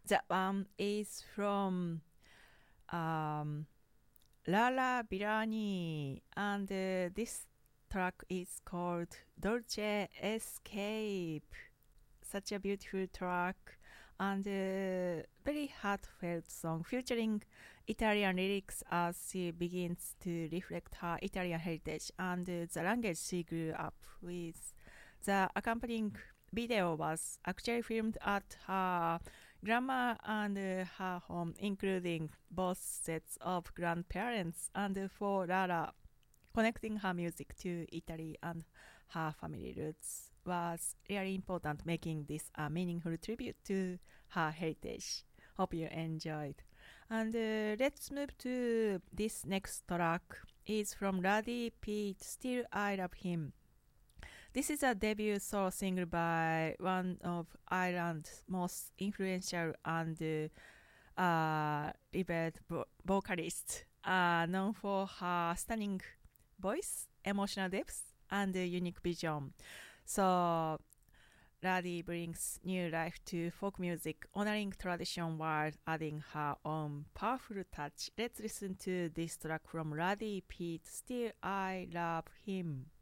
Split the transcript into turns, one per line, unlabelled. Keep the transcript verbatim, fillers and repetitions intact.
That one is from um, Lala Birani, and uh, this track is called Dolce Escape. Such a beautiful track and uh, very heartfelt song featuring Italian lyrics as she begins to reflect her Italian heritage and uh, the language she grew up with. The accompanying video was actually filmed at her grandma and uh, her home, including both sets of grandparents, and uh, for Lara, connecting her music to Italy and her family roots was really important, making this a meaningful tribute to her heritage. Hope you enjoyed. And uh, let's move to this next track. It's from Radhi Pete, Still I Love Him. This is a debut solo single by one of Ireland's most influential and uh, uh, revered vo- vocalists, uh, known for her stunning voice, emotional depth, and uh, unique vision. So, Radhi brings new life to folk music, honoring tradition while adding her own powerful touch. Let's listen to this track from Radhi Pete, Still I Love Him.